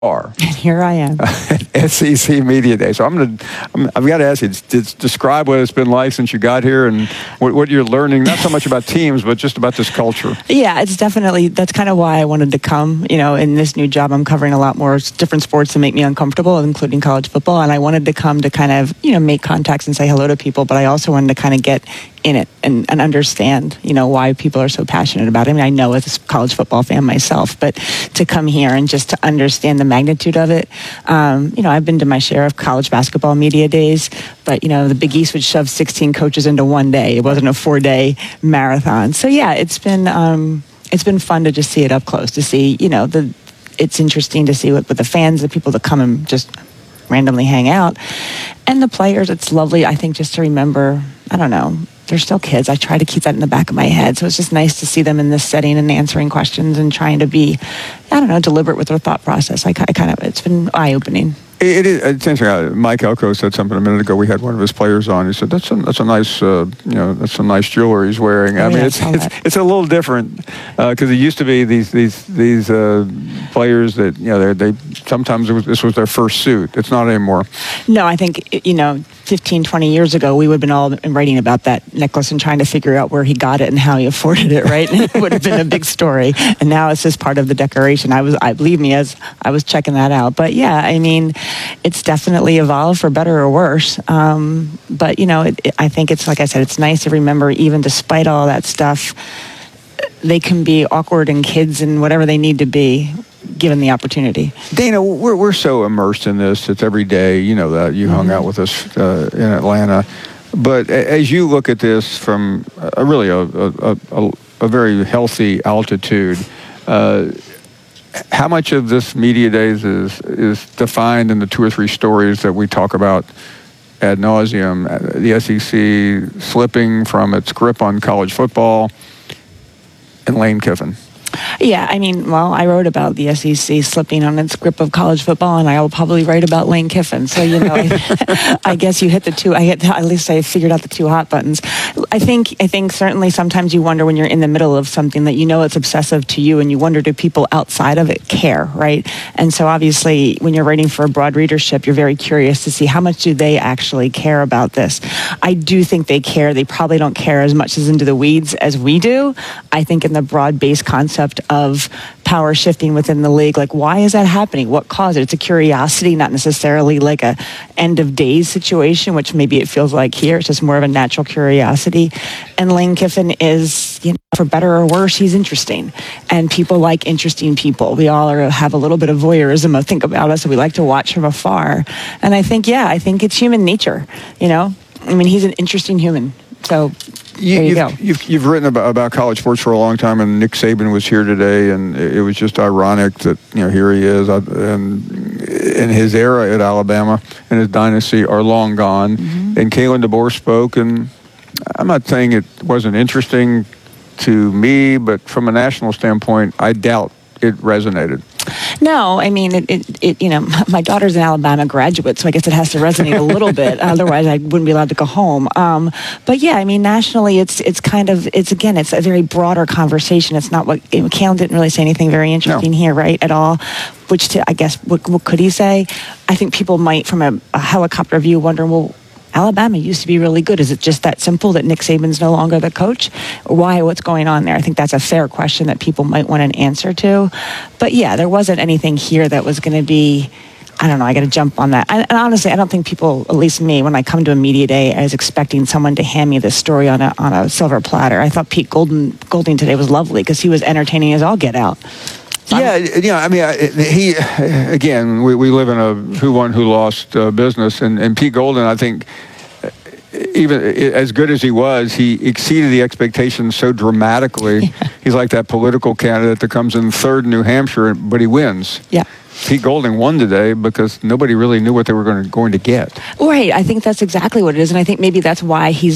are. And here I am. SEC Media Day. So I've got to ask you, describe what it's been like since you got here and what you're learning, not so much about teams, but just about this culture. Yeah, it's definitely, that's kind of why I wanted to come. In this new job, I'm covering a lot more different sports that make me uncomfortable, including college football. And I wanted to come to kind of, make contacts and say hello to people, but I also wanted to kind of get in it and understand, why people are so passionate about it. I mean, I know as a college football fan myself, but to come here and just to understand the magnitude of it. I've been to my share of college basketball media days, but, the Big East would shove 16 coaches into one day. It wasn't a 4-day marathon. So, yeah, it's been fun to just see it up close, to see, it's interesting to see what the fans, the people that come and just randomly hang out, and the players. It's lovely, I think, just to remember, I don't know, they're still kids. I try to keep that in the back of my head. So it's just nice to see them in this setting and answering questions and trying to be, deliberate with their thought process. It's been eye-opening. It's interesting. Mike Elko said something a minute ago. We had one of his players on. He said, "That's a nice, that's some nice jewelry he's wearing." I mean, it's a little different because it used to be these players that they sometimes this was their first suit. It's not anymore. No, I think 15, 20 years ago, we would have been all writing about that necklace and trying to figure out where he got it and how he afforded it. Right, and it would have been a big story. And now it's just part of the decoration. I believe me, as I was checking that out. But yeah, I mean, it's definitely evolved for better or worse. But, I think it's, like I said, it's nice to remember, even despite all that stuff, they can be awkward and kids and whatever they need to be, given the opportunity. Dana, we're so immersed in this. It's every day. You know that. You hung out with us in Atlanta. But as you look at this from a very healthy altitude, how much of this media days is defined in the 2 or 3 stories that we talk about ad nauseum? The SEC slipping from its grip on college football, and Lane Kiffin. Yeah, I wrote about the SEC slipping on its grip of college football, and I will probably write about Lane Kiffin. So, I guess you hit the two. At least I figured out the 2 hot buttons. I think certainly sometimes you wonder when you're in the middle of something that it's obsessive to you, and you wonder, do people outside of it care, right? And so obviously when you're writing for a broad readership, you're very curious to see how much do they actually care about this. I do think they care. They probably don't care as much as into the weeds as we do. I think in the broad-based concept of power shifting within the league, like, why is that happening? What caused it? It's a curiosity, not necessarily like a end of days situation, which maybe it feels like here. It's just more of a natural curiosity. And Lane Kiffin is, for better or worse, he's interesting. And people like interesting people. We all have a little bit of voyeurism, I think, about us, so we like to watch from afar. And I think it's human nature, he's an interesting human. So there you go. You've written about college sports for a long time, and Nick Saban was here today, and it was just ironic that here he is, and in his era at Alabama and his dynasty are long gone. Mm-hmm. And Kalen DeBoer spoke, and I'm not saying it wasn't interesting to me, but from a national standpoint, I doubt it resonated. No, my daughter's an Alabama graduate, so I guess it has to resonate a little bit. Otherwise, I wouldn't be allowed to go home. But yeah, nationally, it's a very broader conversation. It's not what Kalen didn't really say anything very interesting here, right, at all. What could he say? I think people might, from a helicopter view, wonder, well, Alabama used to be really good. Is it just that simple that Nick Saban's no longer the coach? Or why? What's going on there? I think that's a fair question that people might want an answer to. But yeah, there wasn't anything here that was going to be, I don't know, I got to jump on that. And honestly, I don't think people, at least me, when I come to a media day, I was expecting someone to hand me this story on a silver platter. I thought Pete Golding today was lovely because he was entertaining as all get out. Yeah, he, again, we live in a who won, who lost business, and Pete Golding, I think, even as good as he was, he exceeded the expectations so dramatically. Yeah. He's like that political candidate that comes in third in New Hampshire, but he wins. Yeah. Pete Golding won today because nobody really knew what they were going to get. Right. I think that's exactly what it is, and I think maybe that's why he's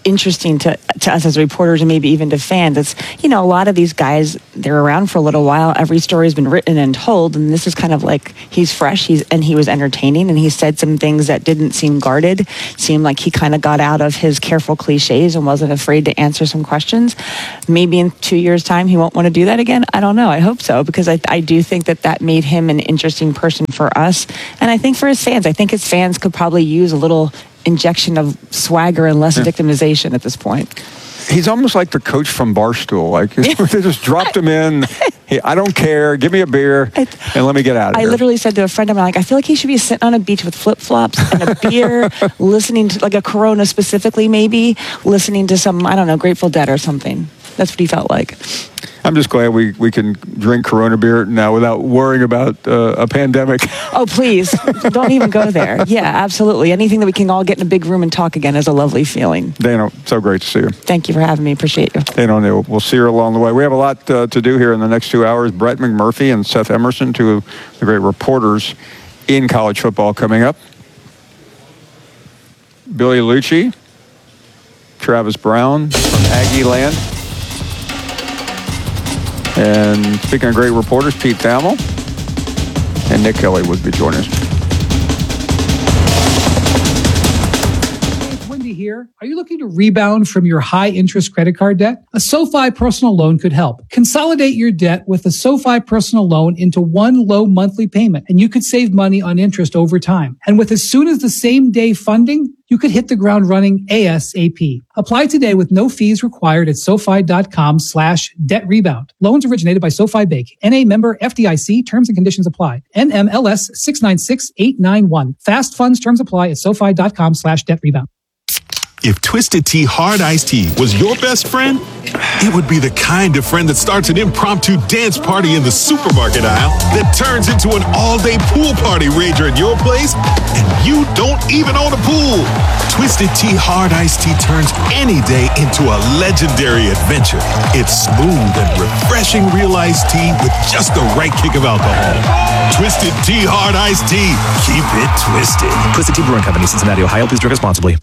interesting to us as reporters and maybe even to fans. It's, a lot of these guys, they're around for a little while. Every story's been written and told, and this is kind of like he's fresh, and he was entertaining, and he said some things that didn't seem guarded, seemed like he kind of got out of his careful cliches and wasn't afraid to answer some questions. Maybe in 2 years' time he won't want to do that again. I don't know. I hope so, because I do think that made him an interesting person for us, and I think for his fans. I think his fans could probably use a little injection of swagger and less victimization at this point. He's almost like the coach from Barstool. Like, they just dropped him in. Hey, I don't care. Give me a beer and let me get out of here. I literally said to a friend of mine, I feel like he should be sitting on a beach with flip-flops and a beer, listening to, like a Corona specifically maybe, listening to some, I don't know, Grateful Dead or something. That's what he felt like. I'm just glad we can drink Corona beer now without worrying about a pandemic. Oh, please. Don't even go there. Yeah, absolutely. Anything that we can all get in a big room and talk again is a lovely feeling. Dana, so great to see you. Thank you for having me. Appreciate you. Dana O'Neill, we'll see her along the way. We have a lot to do here in the next 2 hours. Brett McMurphy and Seth Emerson, two of the great reporters in college football, coming up. Billy Lucci, Travis Brown from Aggie Land. And speaking of great reporters, Pete Thamel and Nick Kelly would be joining us. It's Wendy here. Are you looking to rebound from your high-interest credit card debt? A SoFi personal loan could help. Consolidate your debt with a SoFi personal loan into one low monthly payment, and you could save money on interest over time. And with as soon as the same day funding, you could hit the ground running ASAP. Apply today with no fees required at SoFi.com/debt rebound. Loans originated by SoFi Bank. NA member FDIC. Terms and conditions apply. NMLS 696891. Fast funds terms apply at SoFi.com/debt rebound. If Twisted Tea Hard Iced Tea was your best friend, it would be the kind of friend that starts an impromptu dance party in the supermarket aisle that turns into an all-day pool party rager at your place, and you don't even own a pool. Twisted Tea Hard Iced Tea turns any day into a legendary adventure. It's smooth and refreshing real iced tea with just the right kick of alcohol. Twisted Tea Hard Iced Tea. Keep it twisted. Twisted Tea Brewing Company, Cincinnati, Ohio. Please drink responsibly.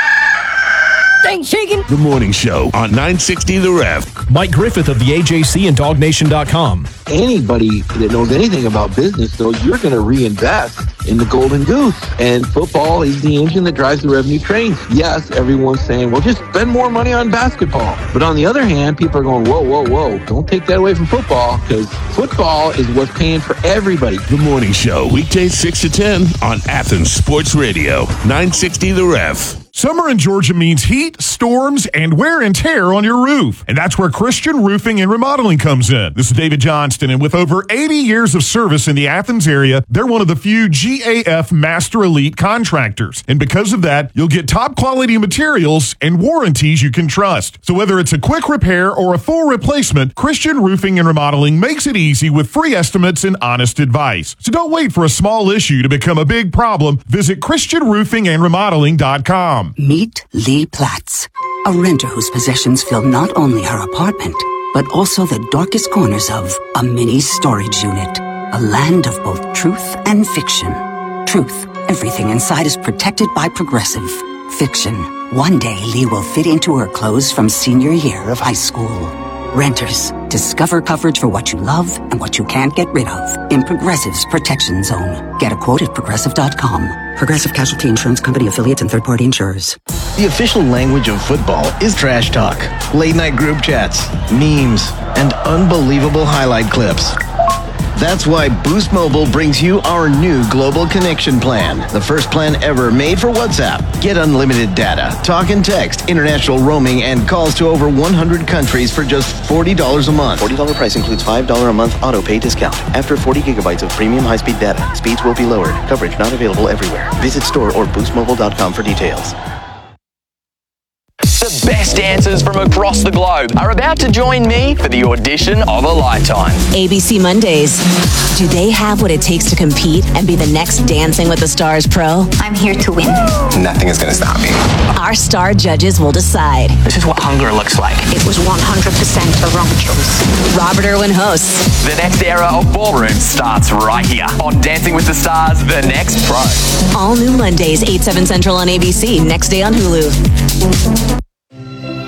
Thanks, Shakin'. The Morning Show on 960 The Ref. Mike Griffith of the AJC and DogNation.com. Anybody that knows anything about business knows you're going to reinvest in the golden goose. And football is the engine that drives the revenue train. Yes, everyone's saying, well, just spend more money on basketball. But on the other hand, people are going, whoa, whoa, whoa. Don't take that away from football, because football is what's paying for everybody. The Morning Show, weekdays 6 to 10 on Athens Sports Radio, 960 The Ref. Summer in Georgia means heat, storms, and wear and tear on your roof. And that's where Christian Roofing and Remodeling comes in. This is David Johnston, and with over 80 years of service in the Athens area, they're one of the few GAF Master Elite contractors. And because of that, you'll get top quality materials and warranties you can trust. So whether it's a quick repair or a full replacement, Christian Roofing and Remodeling makes it easy with free estimates and honest advice. So don't wait for a small issue to become a big problem. Visit ChristianRoofingandRemodeling.com. Meet Lee Platts, a renter whose possessions fill not only her apartment, but also the darkest corners of a mini storage unit. A land of both truth and fiction. Truth, everything inside is protected by Progressive. Fiction, one day Lee will fit into her clothes from senior year of high school. Renters, discover coverage for what you love and what you can't get rid of in Progressive's Protection Zone. Get a quote at Progressive.com. Progressive Casualty Insurance Company affiliates and third-party insurers. The official language of football is trash talk, late-night group chats, memes, and unbelievable highlight clips. That's why Boost Mobile brings you our new Global Connection Plan, the first plan ever made for WhatsApp. Get unlimited data, talk and text, international roaming, and calls to over 100 countries for just $40 a month. $40 price includes $5 a month auto pay discount. After 40 gigabytes of premium high-speed data, speeds will be lowered. Coverage not available everywhere. Visit store or boostmobile.com for details. The best dancers from across the globe are about to join me for the audition of a lifetime. ABC Mondays. Do they have what it takes to compete and be the next Dancing with the Stars pro? I'm here to win. Nothing is going to stop me. Our star judges will decide. This is what hunger looks like. It was 100% the wrong choice. Robert Irwin hosts. The next era of ballroom starts right here on Dancing with the Stars, The Next Pro. All new Mondays, 8/7 Central on ABC. Next day on Hulu.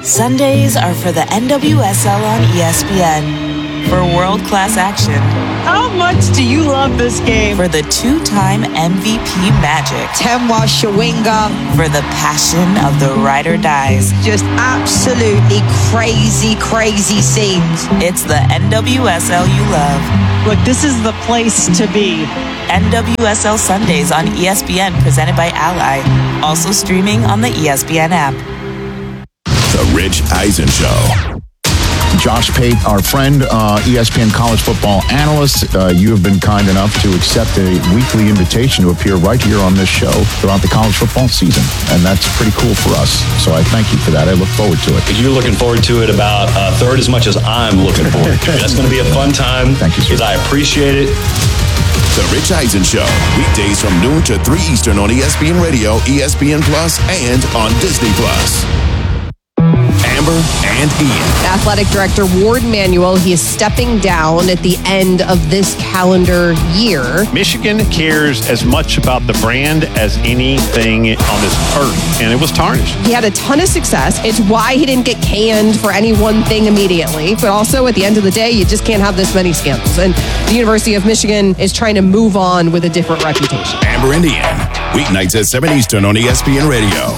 Sundays are for the NWSL on ESPN. For world-class action. How much do you love this game? For the two-time MVP Magic. Temwa Shawinga. For the passion of the ride or dies. Just absolutely crazy, crazy scenes. It's the NWSL you love. Look, this is the place to be. NWSL Sundays on ESPN, presented by Ally. Also streaming on the ESPN app. The Rich Eisen Show. Josh Pate, our friend, ESPN college football analyst, you have been kind enough to accept a weekly invitation to appear right here on this show throughout the college football season. And that's pretty cool for us. So I thank you for that. I look forward to it. You're looking forward to it about a third as much as I'm looking forward to it. That's going to be a fun time. Thank you, sir. I appreciate it. The Rich Eisen Show, weekdays from noon to 3 Eastern on ESPN Radio, ESPN Plus, and on Disney Plus. Amber and Ian. Athletic Director Ward Manuel, he is stepping down at the end of this calendar year. Michigan cares as much about the brand as anything on this earth, and it was tarnished. He had a ton of success. It's why he didn't get canned for any one thing immediately, but also at the end of the day, you just can't have this many scandals. And the University of Michigan is trying to move on with a different reputation. Amber and Ian, weeknights at 7 Eastern on ESPN Radio.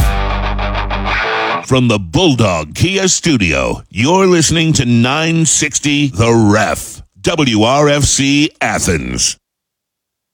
From the Bulldog Kia Studio, you're listening to 960 The Ref, WRFC Athens.